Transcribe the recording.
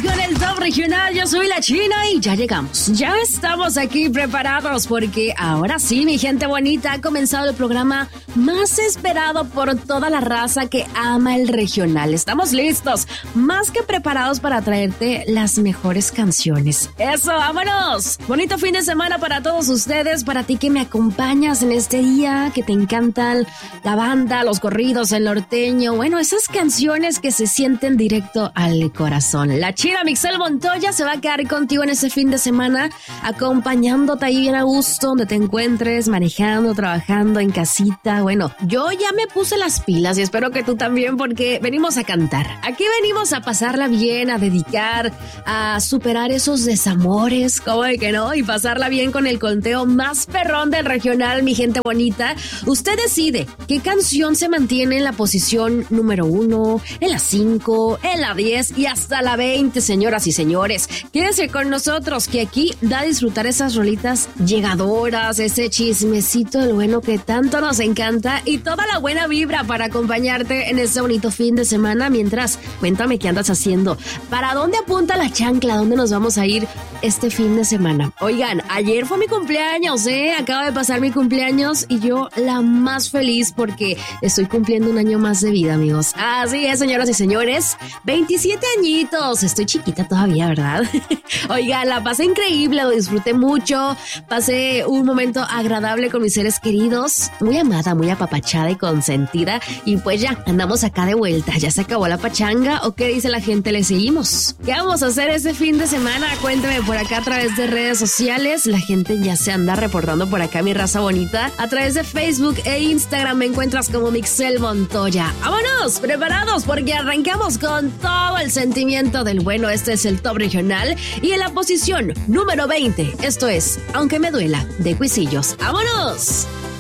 con el Top Regional. Yo soy la China y ya llegamos. Ya estamos aquí preparados porque ahora sí, mi gente bonita, ha comenzado el programa más esperado por toda la raza que ama el regional. Estamos listos, más que preparados para traerte las mejores canciones. ¡Eso, vámonos! Bonito fin de semana para todos ustedes, para ti que me acompañas en este día, que te encantan la banda, los corridos, el norteño, bueno, esas canciones que se sienten directo al corazón. La China Mixel Montoya se va a quedar contigo en ese fin de semana, acompañándote ahí bien a gusto, donde te encuentres, manejando, trabajando, en casita. Bueno, yo ya me puse las pilas y espero que tú también, porque venimos a cantar. Aquí venimos a pasarla bien, a dedicar, a superar esos desamores, como de que no, y pasarla bien con el conteo más perrón del regional, mi gente bonita. Usted decide qué canción se mantiene en la posición número 1, en la 5, en la 10 y hasta la 20, señoras y señores. Quédense con nosotros, que aquí da a disfrutar esas rolitas llegadoras, ese chismecito del bueno que tanto nos encanta y toda la buena vibra para acompañarte en este bonito fin de semana. Mientras, cuéntame qué andas haciendo, para dónde apunta la chancla, dónde nos vamos a ir este fin de semana. Oigan, ayer fue mi cumpleaños, acaba de pasar mi cumpleaños y yo la más feliz porque estoy cumpliendo un año más de vida, amigos. Así es, señoras y señores, 27 añitos, estoy chiquita todavía, ¿verdad? Oigan, la pasé increíble, lo disfruté mucho, pasé un momento agradable con mis seres queridos, muy amada, muy apapachada y consentida, y pues ya, andamos acá de vuelta. ¿Ya se acabó la pachanga o qué dice la gente? ¿Le seguimos? ¿Qué vamos a hacer este fin de semana? Cuénteme por acá a través de redes sociales. La gente ya se anda reportando por acá, mi raza bonita. A través de Facebook e Instagram me encuentras como Mixel Montoya. ¡Vámonos! ¿Preparados? Porque arrancamos con todo el sentimiento del bueno. Este es el Top Regional y en la posición número 20, esto es Aunque me duela, de Cuisillos. ¡Vámonos!